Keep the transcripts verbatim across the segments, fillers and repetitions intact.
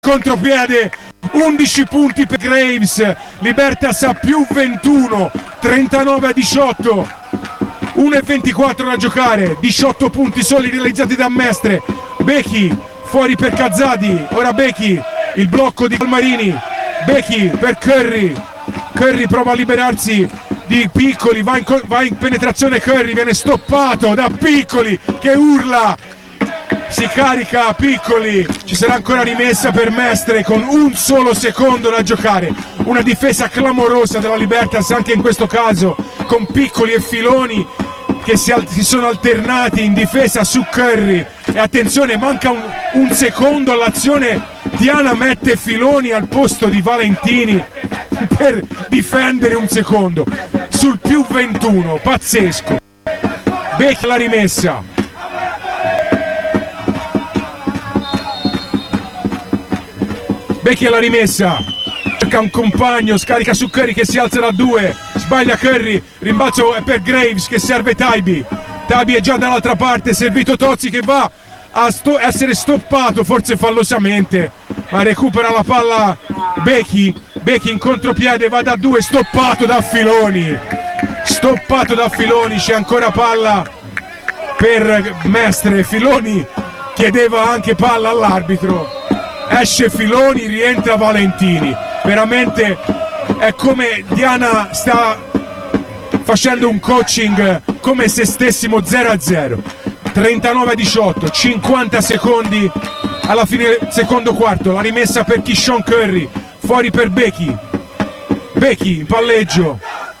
contropiede, undici punti per Graves, Libertas a più ventuno, trentanove a diciotto, uno e ventiquattro da giocare, diciotto punti soli realizzati da Mestre. Becchi fuori per Cazzadi, ora Becchi, il blocco di Palmarini, Becchi per Curry, Curry prova a liberarsi di Piccoli, va in, va in penetrazione Curry, viene stoppato da Piccoli che urla, si carica Piccoli, ci sarà ancora rimessa per Mestre con un solo secondo da giocare, una difesa clamorosa della Libertas anche in questo caso, con Piccoli e Filoni che si, al- si sono alternati in difesa su Curry, e attenzione, manca un, un secondo all'azione, Diana mette Filoni al posto di Valentini per difendere un secondo sul più ventuno, pazzesco. Becchi la rimessa, Becchi alla rimessa, cerca un compagno, scarica su Curry che si alza da due, sbaglia Curry, rimbalzo è per Graves che serve Taibi, Taibi è già dall'altra parte, servito Tozzi che va a sto- essere stoppato forse fallosamente, ma recupera la palla Becchi, Becchi in contropiede, va da due, stoppato da Filoni, stoppato da Filoni, c'è ancora palla per Mestre, Filoni chiedeva anche palla all'arbitro, esce Filoni, rientra Valentini, veramente è come Diana sta facendo un coaching come se stessimo zero a zero, trentanove a diciotto, cinquanta secondi alla fine del secondo quarto, la rimessa per Kishon Curry, fuori per Becchi, Becchi in palleggio,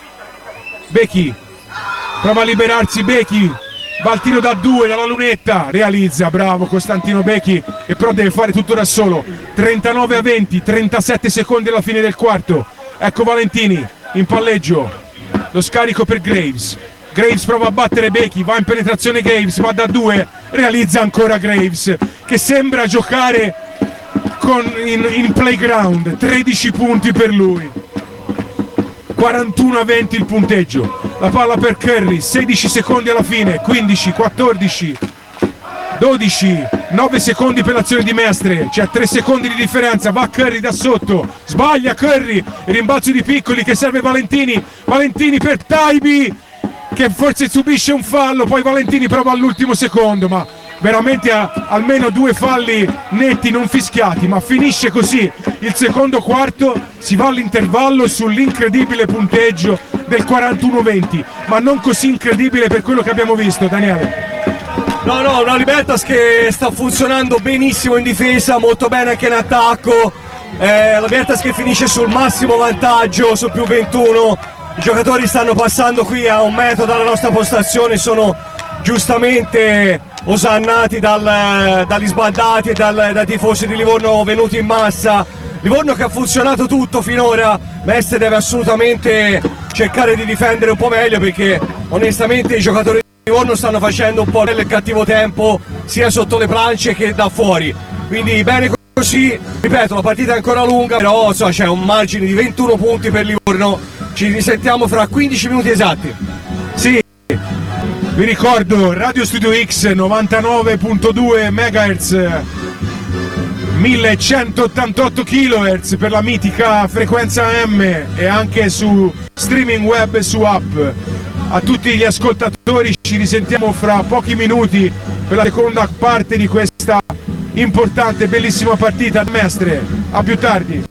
Becchi prova a liberarsi, Becchi va al tiro da due dalla lunetta, realizza, bravo Costantino Becchi, che però deve fare tutto da solo, trentanove a venti, trentasette secondi alla fine del quarto, ecco Valentini in palleggio, lo scarico per Graves, Graves prova a battere Becchi, va in penetrazione Graves, va da due, realizza ancora Graves, che sembra giocare con, in, in playground, tredici punti per lui, quarantuno a venti il punteggio, la palla per Curry, sedici secondi alla fine, quindici, quattordici, dodici, nove secondi per l'azione di Mestre, c'è tre secondi di differenza, va Curry da sotto, sbaglia Curry, il rimbalzo di Piccoli che serve Valentini, Valentini per Taibi che forse subisce un fallo, poi Valentini prova all'ultimo secondo, ma veramente ha almeno due falli netti non fischiati, ma finisce così il secondo quarto, si va all'intervallo sull'incredibile punteggio del quarantuno venti, ma non così incredibile per quello che abbiamo visto, Daniele. No, no, una Libertas che sta funzionando benissimo in difesa, molto bene anche in attacco, eh, la Libertas che finisce sul massimo vantaggio, sul più ventuno, i giocatori stanno passando qui a un metro dalla nostra postazione, sono giustamente osannati dal, dagli sbandati e dal, dai tifosi di Livorno venuti in massa. Livorno che ha funzionato tutto finora, Mestre deve assolutamente cercare di difendere un po' meglio, perché onestamente i giocatori di Livorno stanno facendo un po' del cattivo tempo sia sotto le planche che da fuori, quindi bene così, ripeto, la partita è ancora lunga, però so, c'è un margine di ventuno punti per Livorno. Ci risentiamo fra quindici minuti esatti. Sì, vi ricordo Radio Studio X novantanove virgola due megahertz, millecentottantotto kilohertz per la mitica frequenza M, e anche su streaming web e su app. A tutti gli ascoltatori ci risentiamo fra pochi minuti per la seconda parte di questa importante, bellissima partita. Mestre, a più tardi.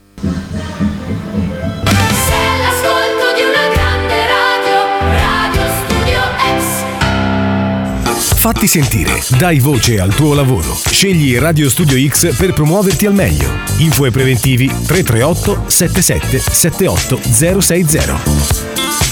Fatti sentire, dai voce al tuo lavoro. Scegli Radio Studio X per promuoverti al meglio. Info e preventivi tre tre otto sette sette sette otto zero sei zero.